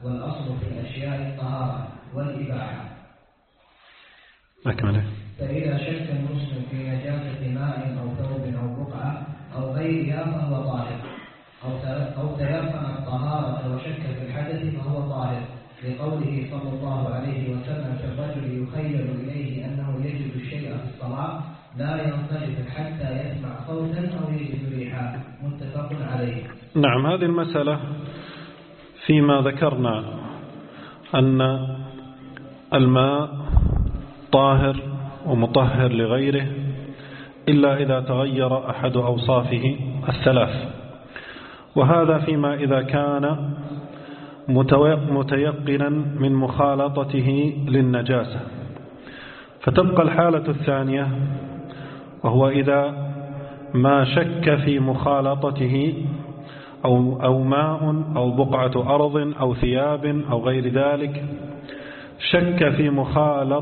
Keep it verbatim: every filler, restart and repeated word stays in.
والأصل في الأشياء الطهارة والإباحة. أكمله. فإذا شك المسلم في نجاسة ماء أو ثوب أو بقعة أو غيرها فهو طاهر، أو تيقن الطهارة وشك في الحدث فهو طاهر، لقوله صلى الله عليه وسلم في الرجل يخيل إليه أنه يجد الشيء في الصلاة لا ينصرف حتى يسمع صوتا أو يجد ريحا، متفق عليه. نعم، هذه المسألة فيما ذكرنا أن الماء طاهر ومطهر لغيره إلا إذا تغير أحد أوصافه الثلاث، وهذا فيما إذا كان متيقنا من مخالطته للنجاسة. فتبقى الحالة الثانية، وهو إذا ما شك في مخالطته أو, أو ماء أو بقعة أرض أو ثياب أو غير ذلك، شك في مخالطة